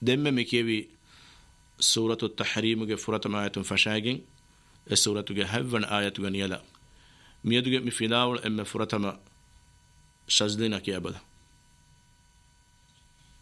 دم مكيبي سورة التحريم فرتم آية فشاجين السورة هفن آية غنيلا ميدو مفلاول أم فرتم شزلنا كيابلا